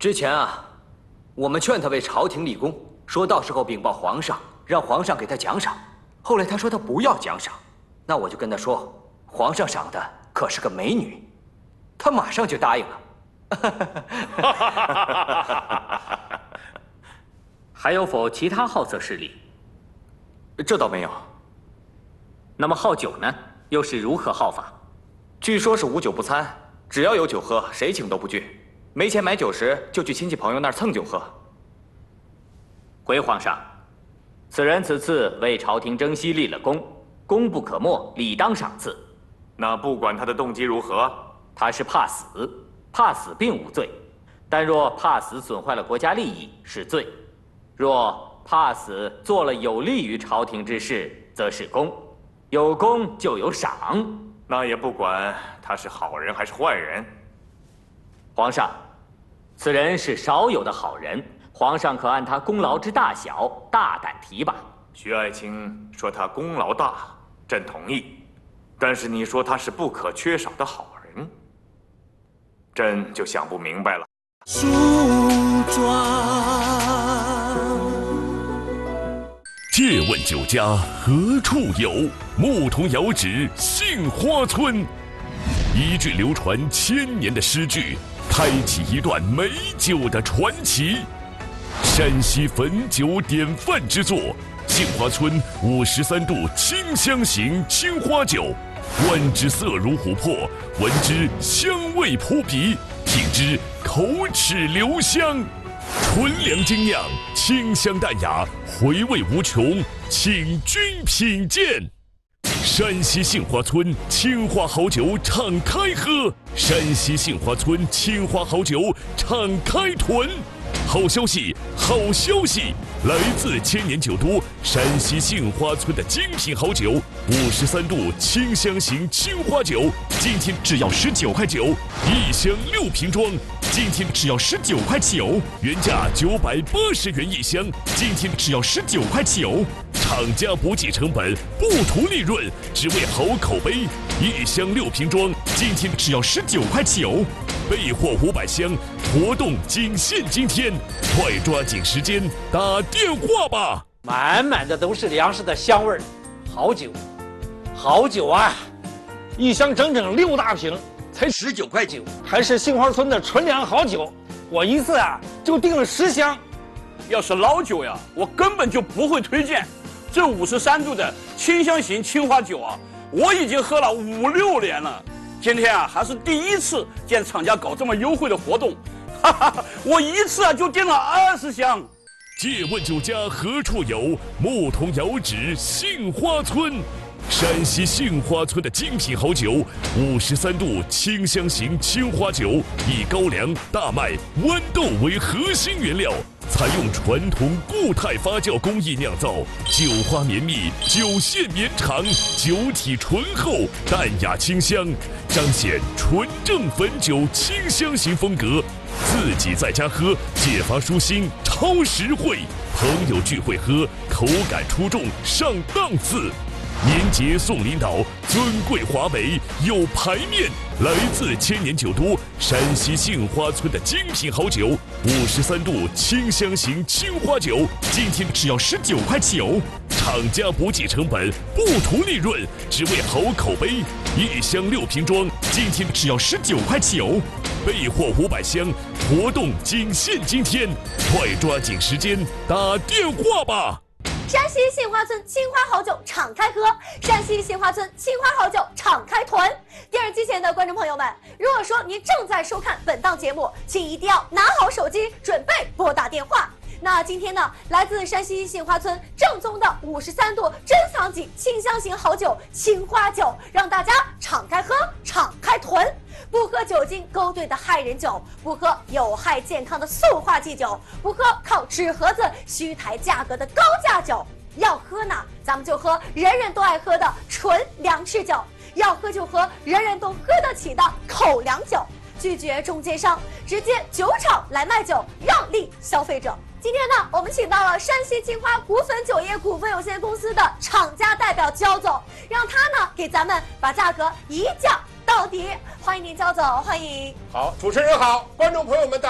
之前啊，我们劝他为朝廷立功，说到时候禀报皇上，让皇上给他奖赏。后来他说他不要奖赏，那我就跟他说，皇上赏的可是个美女，他马上就答应了。 还有否其他好色势力？ 这倒没有。 那么好酒呢？又是如何好法？ 据说是无酒不餐，只要有酒喝，谁请都不拒。没钱买酒时，就去亲戚朋友那儿蹭酒喝。 回皇上，此人此次为朝廷征西立了功，功不可没，理当赏赐。 那不管他的动机如何， 他是怕死，怕死并无罪，但若怕死损坏了国家利益是罪，若怕死做了有利于朝廷之事，则是功。有功就有赏。 那也不管他是好人还是坏人。 皇上，此人是少有的好人，皇上可按他功劳之大小大胆提拔。 徐爱卿说他功劳大，朕同意。但是你说他是不可缺少的好人，朕就想不明白了。 梳妆。 借问酒家何处有？牧童遥指杏花村。一句流传千年的诗句，开启一段美酒的传奇。山西汾酒典范之作，杏花村53度清香型青花酒，观之色如琥珀，闻之香味扑鼻，品之口齿留香。纯粮精酿，清香淡雅，回味无穷，请君品鉴。山西杏花村青花好酒敞开喝，山西杏花村青花好酒敞开囤。好消息，好消息！来自千年酒都山西杏花村的精品好酒，53度清香型青花酒，今天只要19块9，一箱6瓶装，今天只要19块9，原价980元一箱，今天只要19块9。厂家不计成本，不图利润，只为好口碑。一箱6瓶装，今天只要19块9。备货500箱，活动仅限今天，快抓紧时间打电话吧！ 满满的都是粮食的香味儿，好酒，好酒啊！一箱整整6大瓶，才19块9，还是杏花村的纯粮好酒。我一次啊就订了10箱。 要是老酒呀，我根本就不会推荐。这53度的清香型青花酒啊，我已经喝了5、6年了。今天啊，还是第一次见厂家搞这么优惠的活动，哈哈，我一次啊就订了20箱。 借问酒家何处有？牧童遥指杏花村。山西杏花村的精品好酒，53度清香型青花酒，以高粱、大麦、豌豆为核心原料，采用传统固态发酵工艺酿造，酒花绵密，酒线绵长，酒体醇厚，淡雅清香，彰显纯正汾酒清香型风格。自己在家喝，解乏舒心，超实惠；朋友聚会喝，口感出众，上档次。年节送领导，尊贵华美有排面。来自千年酒都山西杏花村的精品好酒，53度清香型青花酒，今天只要19块9。厂家不计成本，不图利润，只为好口碑。一箱6瓶装，今天只要19块9。备货500箱，活动仅限今天，快抓紧时间打电话吧！ 山西杏花村青花好酒敞开喝，山西杏花村青花好酒敞开囤。电视机前的观众朋友们，如果说您正在收看本档节目，请一定要拿好手机，准备拨打电话。那今天呢，来自山西杏花村正宗的53度珍藏级清香型好酒青花酒，让大家敞开喝，敞开囤。不喝酒精勾兑的害人酒，不喝有害健康的塑化剂酒，不喝靠纸盒子虚抬价格的高价酒。要喝呢，咱们就喝人人都爱喝的纯粮食酒；要喝就喝人人都喝得起的口粮酒。拒绝中间商，直接酒厂来卖酒，让利消费者。今天呢，我们请到了山西金花谷汾酒业股份有限公司的厂家代表焦总，让他呢给咱们把价格一降到底。欢迎您，焦总，欢迎。 好，主持人好，观众朋友们大。